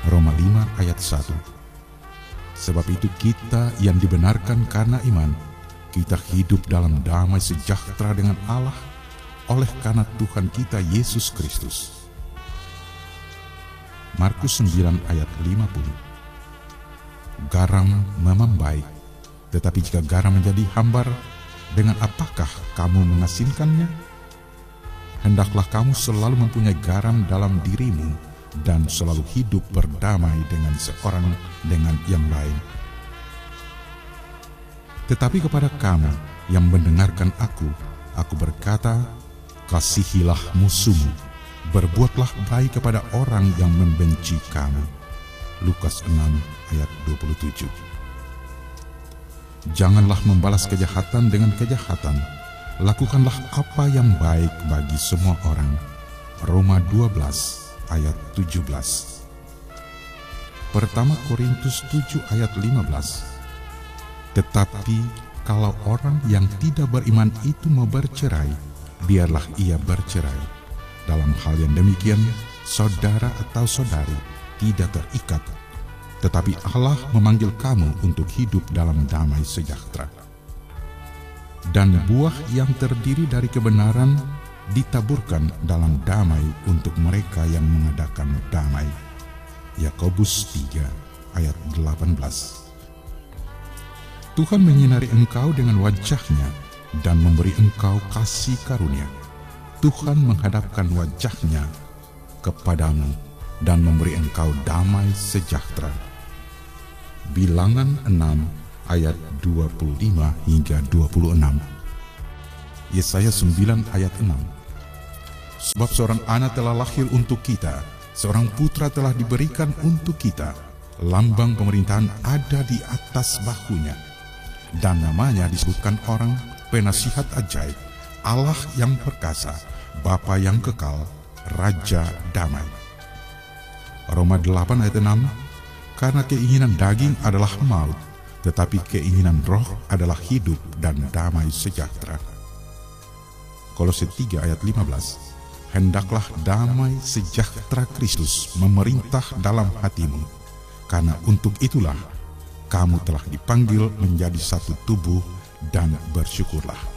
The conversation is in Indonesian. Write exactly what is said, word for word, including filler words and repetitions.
Roma lima ayat satu. Sebab itu kita yang dibenarkan karena iman, kita hidup dalam damai sejahtera dengan Allah oleh karena Tuhan kita Yesus Kristus. Markus sembilan ayat lima puluh. Garam memang baik, tetapi jika garam menjadi hambar, dengan apakah kamu mengasinkannya? Hendaklah kamu selalu mempunyai garam dalam dirimu dan selalu hidup berdamai dengan seorang dengan yang lain. Tetapi kepada kamu yang mendengarkan aku, aku berkata, kasihilah musuhmu, berbuatlah baik kepada orang yang membenci kamu. Lukas enam ayat dua puluh tujuh. Janganlah membalas kejahatan dengan kejahatan, lakukanlah apa yang baik bagi semua orang. Roma dua belas ayat tujuh belas. Pertama Korintus tujuh ayat lima belas. Tetapi kalau orang yang tidak beriman itu mau bercerai, biarlah ia bercerai. Dalam hal yang demikian, saudara atau saudari tidak terikat, tetapi Allah memanggil kamu untuk hidup dalam damai sejahtera. Dan buah yang terdiri dari kebenaran ditaburkan dalam damai untuk mereka yang mengadakan damai. Yakobus tiga ayat delapan belas. Tuhan menyinari engkau dengan wajah-Nya dan memberi engkau kasih karunia. Tuhan menghadapkan wajah-Nya kepadamu dan memberi engkau damai sejahtera. Bilangan enam ayat dua puluh lima hingga dua puluh enam. Yesaya sembilan ayat enam. Sebab seorang anak telah lahir untuk kita, seorang putra telah diberikan untuk kita, lambang pemerintahan ada di atas bahunya, dan namanya disebutkan orang penasihat ajaib, Allah yang perkasa, Bapa yang kekal, Raja damai. Roma delapan ayat enam. Karena keinginan daging adalah maut, tetapi keinginan roh adalah hidup dan damai sejahtera. Kolose tiga ayat lima belas. Hendaklah damai sejahtera Kristus memerintah dalam hatimu, karena untuk itulah kamu telah dipanggil menjadi satu tubuh, dan bersyukurlah.